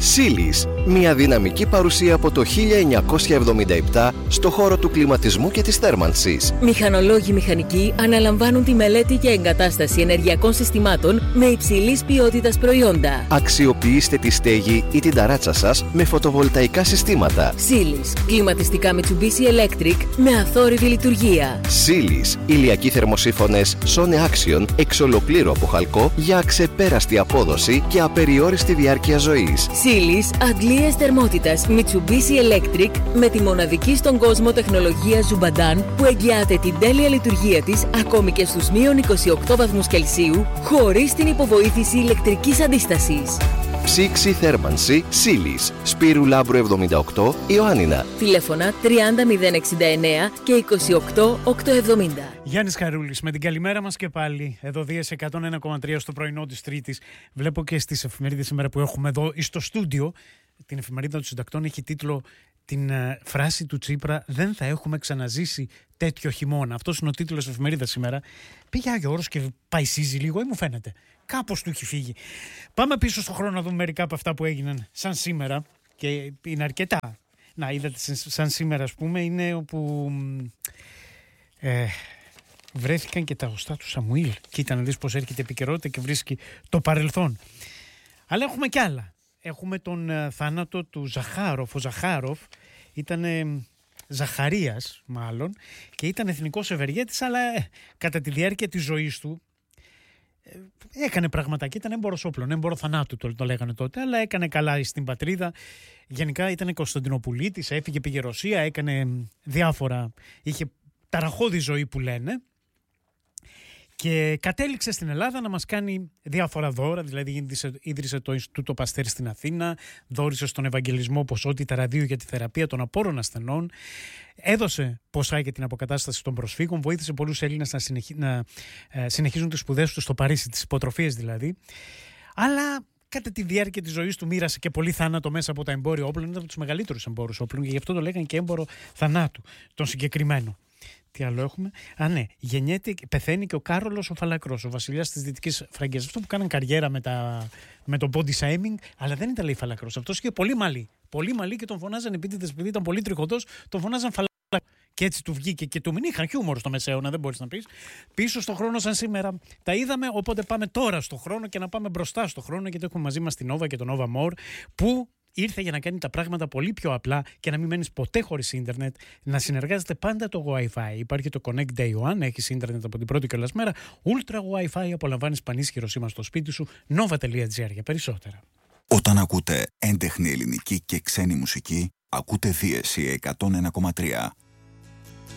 Σίλις, μια δυναμική παρουσία από το 1977 στο χώρο του κλιματισμού και της θέρμανσης. Μηχανολόγοι μηχανικοί αναλαμβάνουν τη μελέτη και εγκατάσταση ενεργειακών συστημάτων με υψηλής ποιότητας προϊόντα. Αξιοποιήστε τη στέγη ή την ταράτσα σας με φωτοβολταϊκά συστήματα. Σίλις, κλιματιστικά Mitsubishi Electric με αθόρυβη λειτουργία. Σίλις, ηλιακοί θερμοσύφωνες Sone Action εξ ολοκλήρου από χαλκό για αξεπέραστη απόδοση και απεριόριστη διάρκεια ζωής. Σίλις, αντλίες θερμότητας Mitsubishi Electric με τη μοναδική στον κόσμο τεχνολογία Zubadan που εγγυάται την τέλεια λειτουργία της ακόμη και στους μείον 28 βαθμούς Κελσίου χωρίς την υποβοήθηση ηλεκτρικής αντίστασης. Ψήξη θέρμανση Σίλις, Σπύρου Λάμπρου 78, Ιωάννινα. Τηλέφωνα 30069 και 28870. Γιάννης Χαρούλης, με την καλημέρα μας και πάλι. Εδώ Δίας 101,3 στο πρωινό της Τρίτης. Βλέπω και στις εφημερίδες σήμερα που έχουμε εδώ στο στούντιο. Την εφημερίδα των συντακτών έχει τίτλο την φράση του Τσίπρα «Δεν θα έχουμε ξαναζήσει τέτοιο χειμώνα». Αυτός είναι ο τίτλος της εφημερίδας σήμερα. Πήγε Άγιο Όρος και παϊσίζει λίγο ή μου φαίνεται. Κάπως του έχει φύγει. Πάμε πίσω στον χρόνο να δούμε μερικά από αυτά που έγιναν σαν σήμερα και είναι αρκετά. Να, είδατε σαν σήμερα ας πούμε είναι όπου βρέθηκαν και τα οστά του Σαμουήλ. Κοίτα να δεις πως έρχεται επικαιρότητα και βρίσκει το παρελθόν. Αλλά έχουμε κι άλλα. Έχουμε τον θάνατο του Ζαχάροφ. Ο Ζαχάροφ ήταν Ζαχαρίας μάλλον και ήταν εθνικός ευεργέτης, αλλά κατά τη διάρκεια της ζωής του έκανε πραγματάκια, ήταν έμπορος όπλων, έμπορο θανάτου το λέγανε τότε, αλλά έκανε καλά στην πατρίδα. Γενικά ήταν Κωνσταντινοπουλίτης, έφυγε, πήγε Ρωσία, έκανε διάφορα, είχε ταραχώδη ζωή που λένε. Και κατέληξε στην Ελλάδα να μας κάνει διάφορα δώρα, δηλαδή ίδρυσε το Ινστιτούτο Παστέρ στην Αθήνα, δώρισε στον Ευαγγελισμό ποσότητα ραδίου για τη θεραπεία των απόρων ασθενών, έδωσε ποσά για την αποκατάσταση των προσφύγων, βοήθησε πολλούς Έλληνες να συνεχίζουν τις σπουδές τους στο Παρίσι, τις υποτροφίες δηλαδή, αλλά κατά τη διάρκεια της ζωής του μοίρασε και πολύ θάνατο μέσα από τα εμπόρια όπλων, ήταν από τους μεγαλύτερους εμπόρους όπλων και γι' αυτό το λέγανε και έμπορο θανάτου, τον συγκεκριμένο. Τι άλλο έχουμε? Ναι, πεθαίνει και ο Κάρολος ο Φαλακρός, ο βασιλιάς της Δυτικής Φραγκίας. Αυτό που κάναν καριέρα με το body shaming, αλλά δεν ήταν λέει Φαλακρός. Αυτός είχε πολύ μαλλί. Πολύ μαλλί και τον φωνάζαν επίτηδες, επειδή ήταν πολύ τριχωτός, τον φωνάζαν Φαλακρό. Και έτσι του βγήκε και του μην είχαν χιούμορ στο μεσαίωνα, δεν μπορείς να πεις. Πίσω στον χρόνο, σαν σήμερα, τα είδαμε. Οπότε πάμε τώρα στον χρόνο και να πάμε μπροστά στον χρόνο, γιατί έχουμε μαζί μας την Nova και τον Nova More, που ήρθε για να κάνει τα πράγματα πολύ πιο απλά και να μην μένεις ποτέ χωρίς ίντερνετ, να συνεργάζεται πάντα το Wi-Fi. Υπάρχει το Connect Day One, έχεις ίντερνετ από την πρώτη κιόλας μέρα, Ultra Wi-Fi, απολαμβάνεις πανίσχυρο σήμα στο σπίτι σου, nova.gr για περισσότερα. Όταν ακούτε έντεχνη ελληνική και ξένη μουσική, ακούτε Δίεση 101,3.